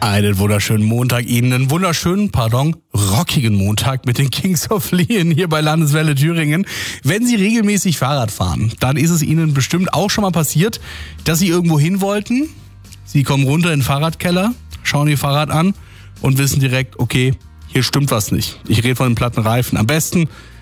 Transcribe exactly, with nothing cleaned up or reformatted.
Einen wunderschönen Montag Ihnen, einen wunderschönen, pardon, rockigen Montag mit den Kings of Leon hier bei Landeswelle Thüringen. Wenn Sie regelmäßig Fahrrad fahren, dann ist es Ihnen bestimmt auch schon mal passiert, dass Sie irgendwo hin wollten. Sie kommen runter in den Fahrradkeller, schauen Ihr Fahrrad an und wissen direkt, okay, hier stimmt was nicht. Ich rede von den platten Reifen. Am besten